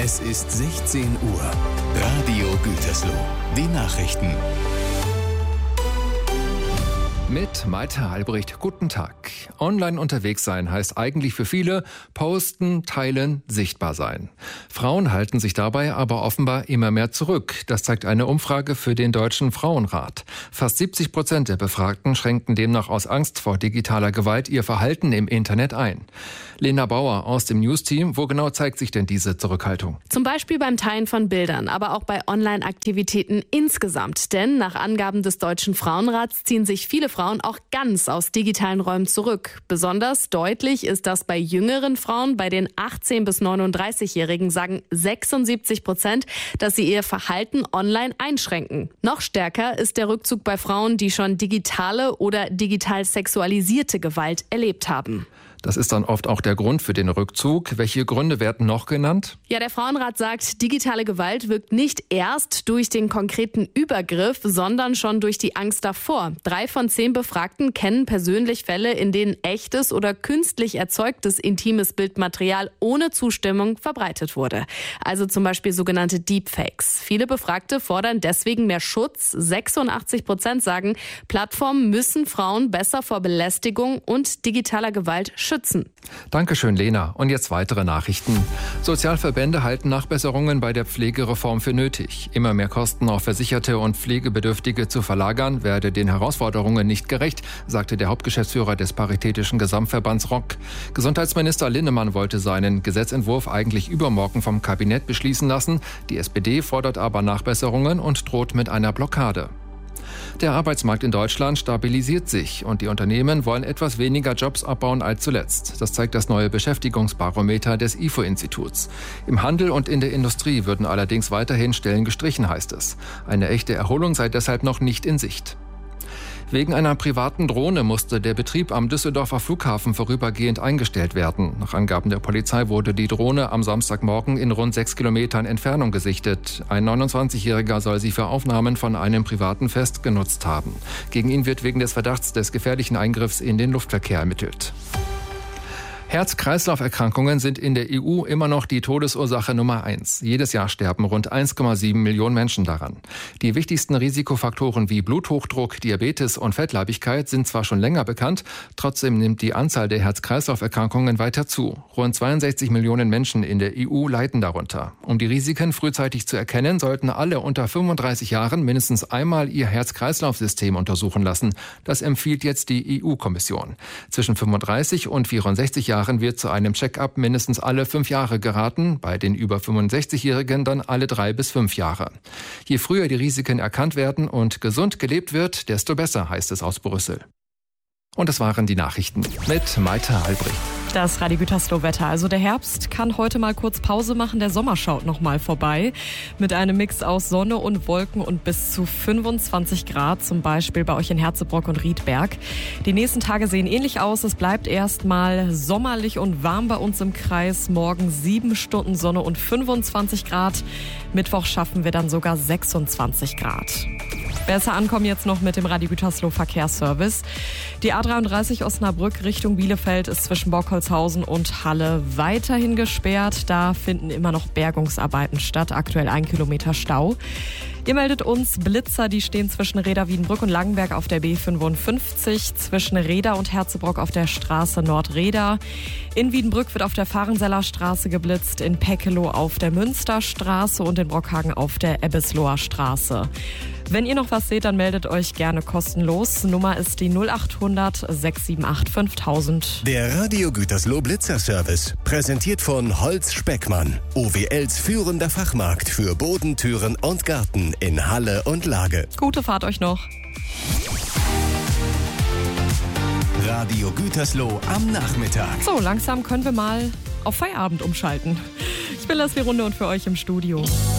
Es ist 16 Uhr. Radio Gütersloh. Die Nachrichten. Mit Malte Albrecht, guten Tag. Online unterwegs sein heißt eigentlich für viele posten, teilen, sichtbar sein. Frauen halten sich dabei aber offenbar immer mehr zurück. Das zeigt eine Umfrage für den Deutschen Frauenrat. Fast 70% der Befragten schränken demnach aus Angst vor digitaler Gewalt ihr Verhalten im Internet ein. Lena Bauer aus dem News-Team, wo genau zeigt sich denn diese Zurückhaltung? Zum Beispiel beim Teilen von Bildern, aber auch bei Online-Aktivitäten insgesamt. Denn nach Angaben des Deutschen Frauenrats ziehen sich viele Frauen auch ganz aus digitalen Räumen zurück. Besonders deutlich ist das bei jüngeren Frauen. Bei den 18- bis 39-Jährigen sagen 76%, dass sie ihr Verhalten online einschränken. Noch stärker ist der Rückzug bei Frauen, die schon digitale oder digital sexualisierte Gewalt erlebt haben. Das ist dann oft auch der Grund für den Rückzug. Welche Gründe werden noch genannt? Ja, der Frauenrat sagt, digitale Gewalt wirkt nicht erst durch den konkreten Übergriff, sondern schon durch die Angst davor. 3 von 10 Befragten kennen persönlich Fälle, in denen echtes oder künstlich erzeugtes intimes Bildmaterial ohne Zustimmung verbreitet wurde. Also zum Beispiel sogenannte Deepfakes. Viele Befragte fordern deswegen mehr Schutz. 86% sagen, Plattformen müssen Frauen besser vor Belästigung und digitaler Gewalt schützen. Dankeschön, Lena. Und jetzt weitere Nachrichten. Sozialverbände halten Nachbesserungen bei der Pflegereform für nötig. Immer mehr Kosten auf Versicherte und Pflegebedürftige zu verlagern, werde den Herausforderungen nicht gerecht, sagte der Hauptgeschäftsführer des Paritätischen Gesamtverbands ROK. Gesundheitsminister Linnemann wollte seinen Gesetzentwurf eigentlich übermorgen vom Kabinett beschließen lassen. Die SPD fordert aber Nachbesserungen und droht mit einer Blockade. Der Arbeitsmarkt in Deutschland stabilisiert sich und die Unternehmen wollen etwas weniger Jobs abbauen als zuletzt. Das zeigt das neue Beschäftigungsbarometer des IFO-Instituts. Im Handel und in der Industrie würden allerdings weiterhin Stellen gestrichen, heißt es. Eine echte Erholung sei deshalb noch nicht in Sicht. Wegen einer privaten Drohne musste der Betrieb am Düsseldorfer Flughafen vorübergehend eingestellt werden. Nach Angaben der Polizei wurde die Drohne am Samstagmorgen in rund 6 Kilometern Entfernung gesichtet. Ein 29-Jähriger soll sie für Aufnahmen von einem privaten Fest genutzt haben. Gegen ihn wird wegen des Verdachts des gefährlichen Eingriffs in den Luftverkehr ermittelt. Herz-Kreislauf-Erkrankungen sind in der EU immer noch die Todesursache Nummer 1. Jedes Jahr sterben rund 1,7 Millionen Menschen daran. Die wichtigsten Risikofaktoren wie Bluthochdruck, Diabetes und Fettleibigkeit sind zwar schon länger bekannt, trotzdem nimmt die Anzahl der Herz-Kreislauf-Erkrankungen weiter zu. Rund 62 Millionen Menschen in der EU leiden darunter. Um die Risiken frühzeitig zu erkennen, sollten alle unter 35 Jahren mindestens einmal ihr Herz-Kreislauf-System untersuchen lassen. Das empfiehlt jetzt die EU-Kommission. Zwischen 35 und 64 Jahren wird zu einem Check-up mindestens alle 5 Jahre geraten, bei den über 65-Jährigen dann alle 3 bis 5 Jahre. Je früher die Risiken erkannt werden und gesund gelebt wird, desto besser, heißt es aus Brüssel. Und das waren die Nachrichten mit Malte Albrecht. Das Radio Gütersloh-Wetter. Also der Herbst kann heute mal kurz Pause machen. Der Sommer schaut noch mal vorbei. Mit einem Mix aus Sonne und Wolken und bis zu 25 Grad. Zum Beispiel bei euch in Herzebrock und Riedberg. Die nächsten Tage sehen ähnlich aus. Es bleibt erstmal sommerlich und warm bei uns im Kreis. Morgen 7 Stunden Sonne und 25 Grad. Mittwoch schaffen wir dann sogar 26 Grad. Besser ankommen jetzt noch mit dem Radio Gütersloh Verkehrsservice. Die A33 Osnabrück Richtung Bielefeld ist zwischen Bockholzhausen und Halle weiterhin gesperrt. Da finden immer noch Bergungsarbeiten statt. Aktuell 1 Kilometer Stau. Ihr meldet uns Blitzer, die stehen zwischen Reda, Wiedenbrück und Langenberg auf der B55, zwischen Reda und Herzebrock auf der Straße Nordreda. In Wiedenbrück wird auf der Fahrenseller Straße geblitzt, in Peckeloh auf der Münsterstraße und in Brockhagen auf der Ebbesloher Straße. Wenn ihr noch was seht, dann meldet euch gerne kostenlos. Nummer ist die 0800 678 5000. Der Radio Gütersloh Blitzer Service, präsentiert von Holz Speckmann, OWLs führender Fachmarkt für Boden, Türen und Garten in Halle und Lage. Gute Fahrt euch noch. Radio Gütersloh am Nachmittag. So, langsam können wir mal auf Feierabend umschalten. Ich bin Leslie Runde und für euch im Studio.